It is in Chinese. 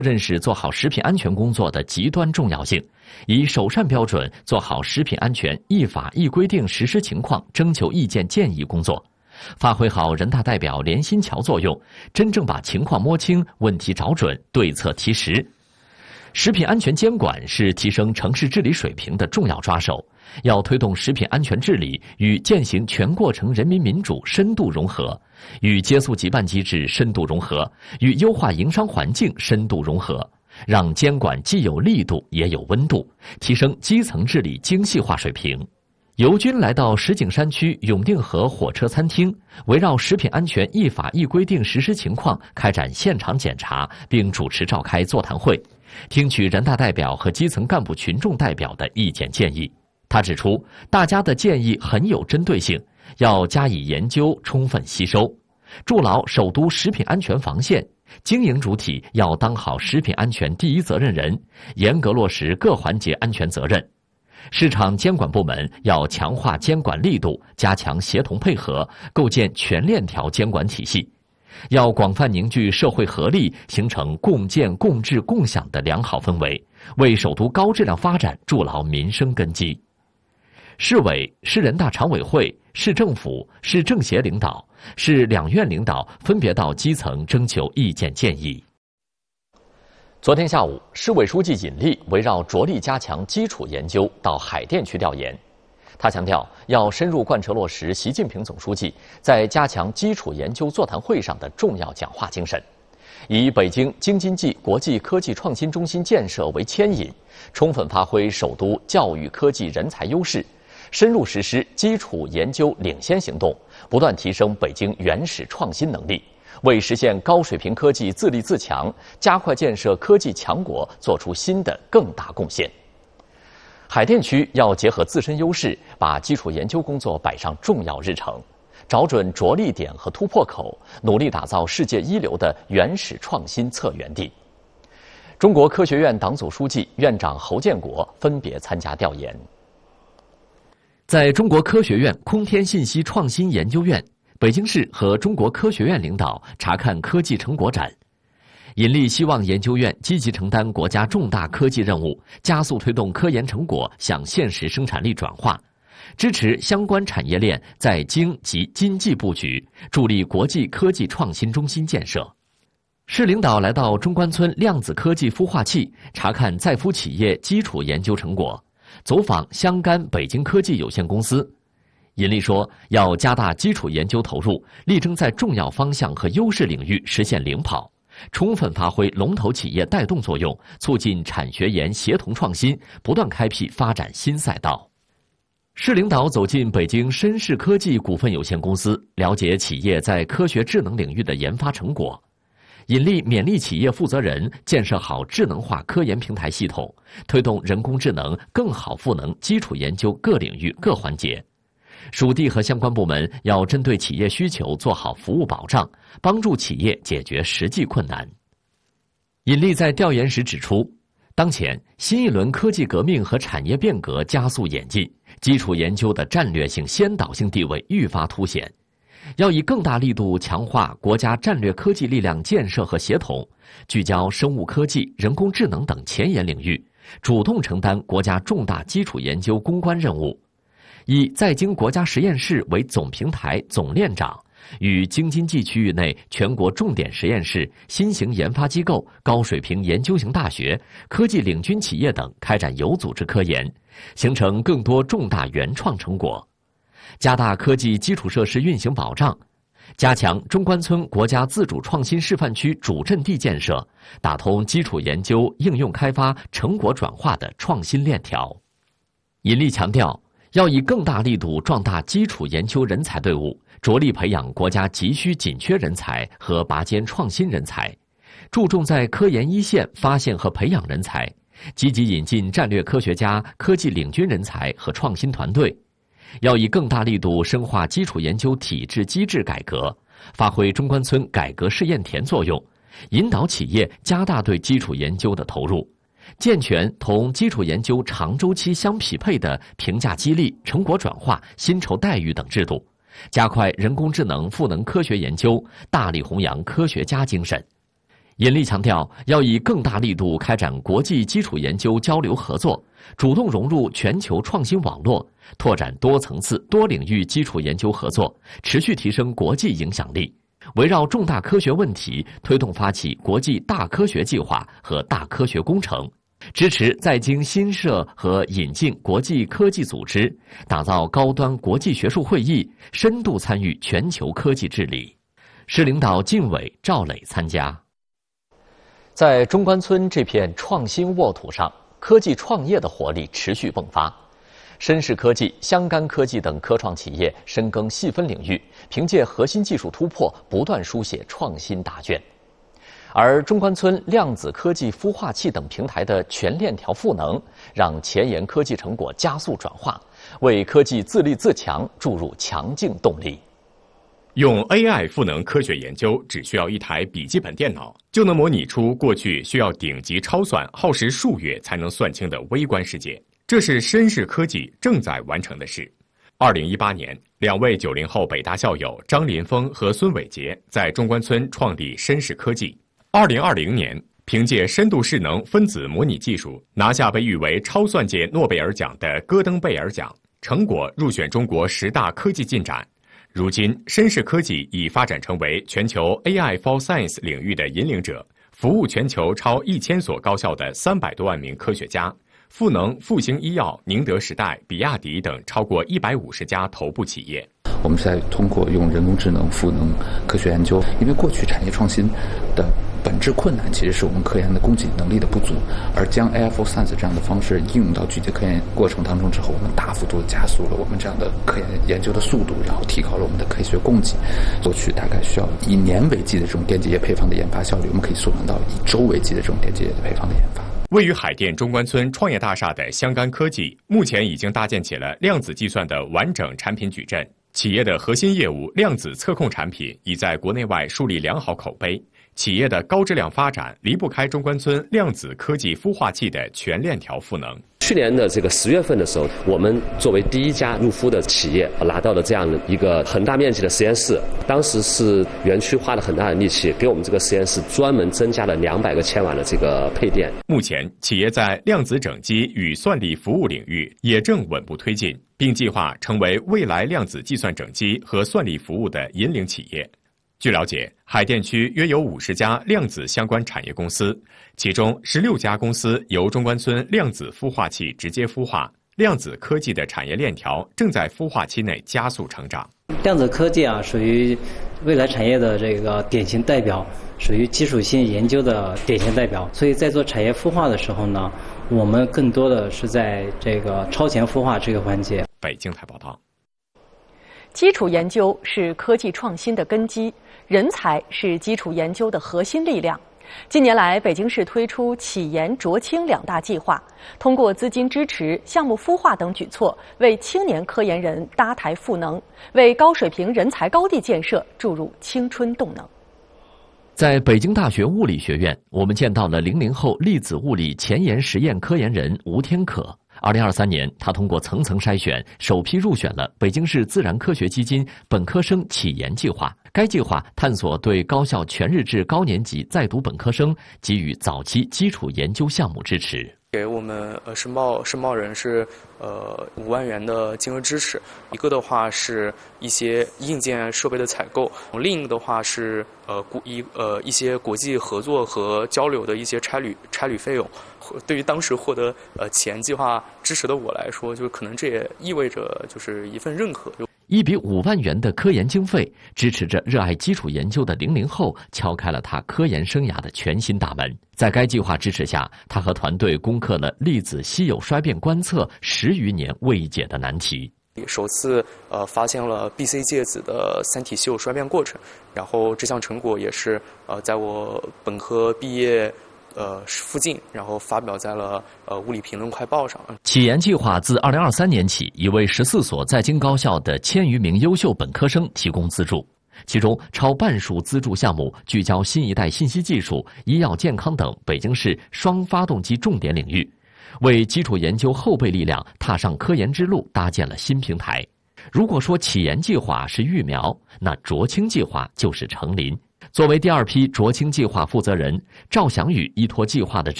认识做好食品安全工作的极端重要性，以首善标准做好食品安全依法依规定实施情况征求意见建议工作，发挥好人大代表连心桥作用，真正把情况摸清、问题找准、对策提实。食品安全监管是提升城市治理水平的重要抓手，要推动食品安全治理与践行全过程人民民主深度融合，与接速急办机制深度融合，与优化营商环境深度融合，让监管既有力度也有温度，提升基层治理精细化水平。游军来到石景山区永定河火车餐厅，围绕食品安全依法依规定实施情况开展现场检查，并主持召开座谈会，听取人大代表和基层干部群众代表的意见建议。他指出，大家的建议很有针对性，要加以研究，充分吸收，筑牢首都食品安全防线。经营主体要当好食品安全第一责任人，严格落实各环节安全责任。市场监管部门要强化监管力度，加强协同配合，构建全链条监管体系。要广泛凝聚社会合力，形成共建共治共享的良好氛围，为首都高质量发展筑牢民生根基。市委、市人大常委会、市政府、市政协领导、市两院领导分别到基层征求意见建议。昨天下午，市委书记尹力围绕着力加强基础研究到海淀区调研。他强调，要深入贯彻落实习近平总书记在加强基础研究座谈会上的重要讲话精神，以北京京津冀国际科技创新中心建设为牵引，充分发挥首都教育科技人才优势，深入实施基础研究领先行动，不断提升北京原始创新能力，为实现高水平科技自立自强、加快建设科技强国做出新的更大贡献。海淀区要结合自身优势，把基础研究工作摆上重要日程，找准着力点和突破口，努力打造世界一流的原始创新策源地。中国科学院党组书记、院长侯建国分别参加调研。在中国科学院空天信息创新研究院，北京市和中国科学院领导查看科技成果展。尹力希望研究院积极承担国家重大科技任务，加速推动科研成果向现实生产力转化，支持相关产业链在京及经济布局，助力国际科技创新中心建设。市领导来到中关村量子科技孵化器，查看在孵企业基础研究成果，走访湘赣北京科技有限公司。尹力说，要加大基础研究投入，力争在重要方向和优势领域实现领跑，充分发挥龙头企业带动作用，促进产学研协同创新，不断开辟发展新赛道。市领导走进北京深世科技股份有限公司，了解企业在科学智能领域的研发成果。尹力勉励企业负责人建设好智能化科研平台系统，推动人工智能更好赋能基础研究各领域各环节。属地和相关部门要针对企业需求做好服务保障，帮助企业解决实际困难。尹力在调研时指出，当前新一轮科技革命和产业变革加速演进，基础研究的战略性先导性地位愈发凸显，要以更大力度强化国家战略科技力量建设和协同，聚焦生物科技、人工智能等前沿领域，主动承担国家重大基础研究攻关任务。以在京国家实验室为总平台、总链长，与京津冀区域内全国重点实验室、新型研发机构、高水平研究型大学、科技领军企业等开展有组织科研，形成更多重大原创成果。加大科技基础设施运行保障，加强中关村国家自主创新示范区主阵地建设，打通基础研究、应用开发、成果转化的创新链条。尹力强调，要以更大力度壮大基础研究人才队伍，着力培养国家急需紧缺人才和拔尖创新人才，注重在科研一线发现和培养人才，积极引进战略科学家、科技领军人才和创新团队。要以更大力度深化基础研究体制机制改革，发挥中关村改革试验田作用，引导企业加大对基础研究的投入，健全同基础研究长周期相匹配的评价激励、成果转化、薪酬待遇等制度，加快人工智能赋能科学研究，大力弘扬科学家精神。 尹力强调，要以更大力度开展国际基础研究交流合作，主动融入全球创新网络，拓展多层次、多领域基础研究合作，持续提升国际影响力。围绕重大科学问题，推动发起国际大科学计划和大科学工程，支持在京新设和引进国际科技组织，打造高端国际学术会议，深度参与全球科技治理。市领导靳伟、赵磊参加。在中关村这片创新沃土上，科技创业的活力持续迸发。深世科技、湘赣科技等科创企业深耕细分领域，凭借核心技术突破，不断书写创新答卷。而中关村量子科技孵化器等平台的全链条赋能，让前沿科技成果加速转化，为科技自立自强注入强劲动力。 用 AI 赋能科学研究，只需要一台笔记本电脑，就能模拟出过去需要顶级超算耗时数月才能算清的微观世界。这是深世科技正在完成的事。2018年，2位90后北大校友张林峰和孙伟杰在中关村创立深世科技。2020年，凭借深度势能分子模拟技术，拿下被誉为超算界诺贝尔奖的戈登贝尔奖，成果入选中国10大科技进展。如今，深世科技已发展成为全球 AI for Science 领域的引领者，服务全球超1000所高校的300多万名科学家，赋能复星医药、宁德时代、比亚迪等超过150家头部企业。 我们是在通过用人工智能赋能科学研究，因为过去产业创新的本质困难其实是我们科研的供给能力的不足，而将 AI for Science 这样的方式应用到具体科研过程当中之后，我们大幅度加速了我们这样的科研究的速度，然后提高了我们的科学供给。过去大概需要以年为计的这种电解液配方的研发效率，我们可以缩短到以周为计的这种电解液的配方的研发。 位于海淀中关村创业大厦的湘赣科技，目前已经搭建起了量子计算的完整产品矩阵。企业的核心业务量子测控产品已在国内外树立良好口碑。企业的高质量发展离不开中关村量子科技孵化器的全链条赋能。 去年的这个10月份的时候，我们作为第一家入孵的企业，拿到了这样的一个很大面积的实验室。当时是园区花了很大的力气，给我们这个实验室专门增加了200个千瓦的这个配电。 目前，企业在量子整机与算力服务领域也正稳步推进，并计划成为未来量子计算整机和算力服务的引领企业。据了解，海淀区约有50家量子相关产业公司，其中16家公司由中关村量子孵化器直接孵化，量子科技的产业链条正在孵化期内加速成长。 量子科技属于未来产业的这个典型代表，属于基础性研究的典型代表。所以在做产业孵化的时候呢，我们更多的是在这个超前孵化这个环节。 北京台报道。 基础研究是科技创新的根基，人才是基础研究的核心力量。近年来，北京市推出企研卓青2大计划，通过资金支持、项目孵化等举措，为青年科研人搭台赋能，为高水平人才高地建设注入青春动能。 在北京大学物理学院，我们见到了00后粒子物理前沿实验科研人吴天可。2023年，他通过层层筛选，首批入选了北京市自然科学基金本科生企研计划。该计划探索对高校全日制高年级在读本科生给予早期基础研究项目支持。 给我们申报人是5万元的金额支持，一个的话是一些硬件设备的采购，另一个的话是一些国际合作和交流的一些差旅费用。对于当时获得企研计划支持的我来说，就可能这也意味着就是一份认可。 1笔5万元的科研经费，支持着热爱基础研究的00后，敲开了他科研生涯的全新大门。在该计划支持下，他和团队攻克了粒子稀有衰变观测10余年未解的难题。 首次发现了 BC 介子的三体稀有衰变过程，然后这项成果也是在我本科毕业附近，然后发表在了物理评论快报上。 企研计划自2023年起，已为14所在京高校的1000余名优秀本科生提供资助，其中超半数资助项目聚焦新一代信息技术、医药健康等北京市双发动机重点领域，为基础研究后备力量踏上科研之路搭建了新平台。如果说企研计划是育苗，那卓青计划就是成林。 作为第二批卓青计划负责人，赵翔宇依托计划的